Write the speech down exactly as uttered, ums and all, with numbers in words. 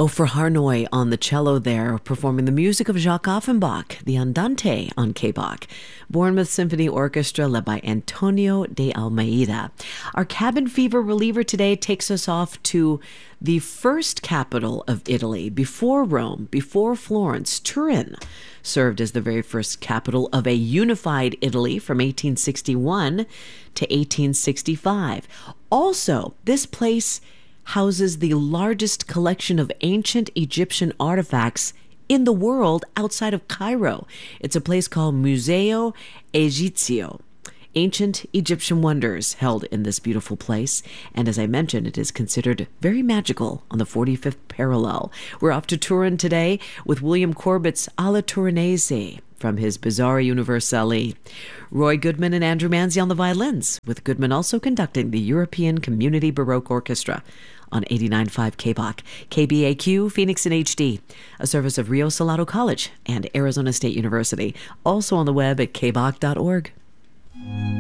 Oh, for Harnoy on the cello there, performing the music of Jacques Offenbach, the Andante on K B O C. Bournemouth Symphony Orchestra led by Antonio de Almeida. Our cabin fever reliever today takes us off to the first capital of Italy, before Rome, before Florence. Turin served as the very first capital of a unified Italy from eighteen sixty-one to eighteen sixty-five. Also, this place houses the largest collection of ancient Egyptian artifacts in the world outside of Cairo. It's a place called Museo Egizio. Ancient Egyptian wonders held in this beautiful place. And as I mentioned, it is considered very magical on the forty-fifth parallel. We're off to Turin today with William Corbett's Alla Turinese from his Bizzarri Universale. Roy Goodman and Andrew Manzi on the violins, with Goodman also conducting the European Community Baroque Orchestra on eighty-nine point five K B O C. K B A Q, Phoenix in H D, a service of Rio Salado College and Arizona State University. Also on the web at k b o c dot org.